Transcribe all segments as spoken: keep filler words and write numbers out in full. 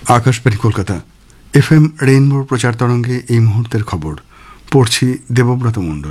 Akashvani Kolkata F M রেইনবোর প্রচার তরঙ্গে এই মুহূর্তের খবর পড়ছি দেবব্রত মণ্ডল।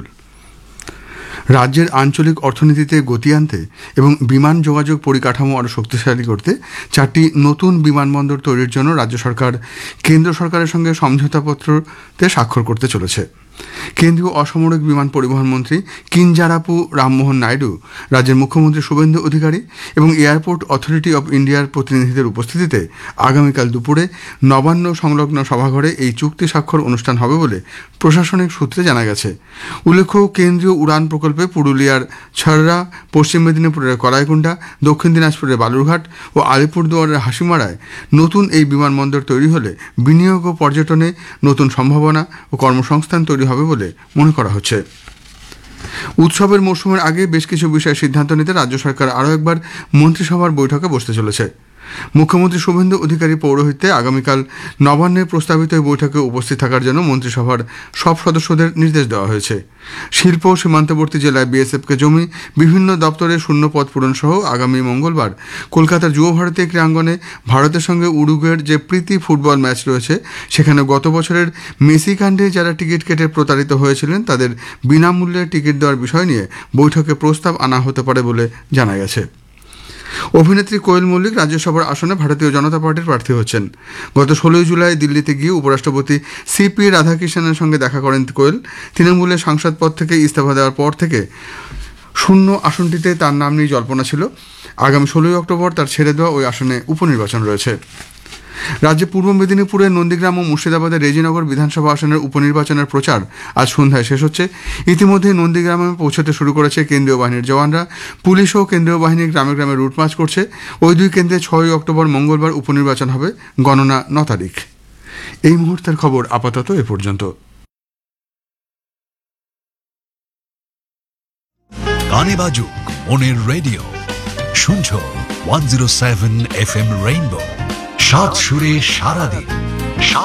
রাজ্যের আঞ্চলিক অর্থনীতিতে গতি আনতে এবং বিমান যোগাযোগ পরিকাঠামো আরও শক্তিশালী করতে চারটি নতুন বিমানবন্দর তৈরির জন্য রাজ্য সরকার কেন্দ্র সরকারের সঙ্গে সমঝোতাপত্রতে স্বাক্ষর করতে চলেছে। কেন্দ্রীয় অসামরিক বিমান পরিবহন মন্ত্রী কিঞ্জারাপু রামমোহন নাইডু, রাজ্যের মুখ্যমন্ত্রী শুভেন্দু অধিকারী এবং এয়ারপোর্ট অথরিটি অব ইন্ডিয়ার প্রতিনিধিদের উপস্থিতিতে আগামীকাল দুপুরে নবান্ন সংলগ্ন সভাঘরে এই চুক্তি স্বাক্ষর অনুষ্ঠান হবে বলে প্রশাসনিক সূত্রে জানা গেছে। উল্লেখ্য, কেন্দ্রীয় উড়ান প্রকল্পে পুরুলিয়ার ছড়রা, পশ্চিম মেদিনীপুরের কলাইকুণ্ডা, দক্ষিণ দিনাজপুরের বালুরঘাট ও আলিপুরদুয়ারের হাসিমারায় নতুন এই বিমানবন্দর তৈরি হলে বিনিয়োগ ও পর্যটনে নতুন সম্ভাবনা ও কর্মসংস্থান তৈরি হবে বলে মনে করা হচ্ছে। উৎসবের মৌসুমের আগে বেশ কিছু বিষয়ে সিদ্ধান্ত নিতে রাজ্য সরকার আরও একবার মন্ত্রিসভার বৈঠকে বসতে চলেছে। মুখ্যমন্ত্রী শুভেন্দু অধিকারী পৌরোহিত্যে আগামীকাল নবান্নের প্রস্তাবিত এই বৈঠকে উপস্থিত থাকার জন্য মন্ত্রিসভার সব সদস্যদের নির্দেশ দেওয়া হয়েছে। শিল্প ও সীমান্তবর্তী জেলায় বিএসএফকে জমি, বিভিন্ন দপ্তরে শূন্য পদ পূরণ সহ আগামী মঙ্গলবার কলকাতার যুব ভারতী ক্রীড়াঙ্গনে ভারতের সঙ্গে উরুগুয়ের যে প্রীতি ফুটবল ম্যাচ রয়েছে, সেখানে গত বছরের মেসি কাণ্ডে যারা টিকিট কেটে প্রতারিত হয়েছিলেন তাদের বিনামূল্যে টিকিট দেওয়ার বিষয় নিয়ে বৈঠকে প্রস্তাব আনা হতে পারে বলে জানা গেছে। অভিনেত্রী কোয়েল মল্লিক রাজ্যসভার আসনে ভারতীয় জনতা পার্টির প্রার্থী হচ্ছেন। গত ষোলোই জুলাই দিল্লিতে গিয়ে উপরাষ্ট্রপতি সিপি রাধাকৃষ্ণনের সঙ্গে দেখা করেন কোয়েল। তৃণমূলের সাংসদ পদ থেকে ইস্তফা দেওয়ার পর থেকে শূন্য আসনটিতে তার নাম নিয়ে জল্পনা ছিল। আগামী ষোলোই অক্টোবর তার ছেড়ে দেওয়া ওই আসনে উপনির্বাচন রয়েছে। রাজ্যে পূর্ব মেদিনীপুরের নন্দীগ্রাম ও মুর্শিদাবাদের রেজিনগর বিধানসভা আসনের উপনির্বাচনের প্রচার আজ সন্ধ্যায় শেষ হচ্ছে। ইতিমধ্যে নন্দীগ্রামে পৌঁছতে শুরু করেছে কেন্দ্রীয় বাহিনীর জওয়ানরা। পুলিশ ও কেন্দ্রীয় বাহিনী গ্রামে গ্রামে রুট মার্চ করছে। ওই দুই কেন্দ্রে ছয়ই অক্টোবর মঙ্গলবার উপনির্বাচন হবে, গণনা ন তারিখ। এই মুহূর্তের খবর আপাতত এ পর্যন্ত। গানে বাজুক মনের রেডিও, শুনছো one zero seven F M rainbow, সাত সুরে সারাদিন।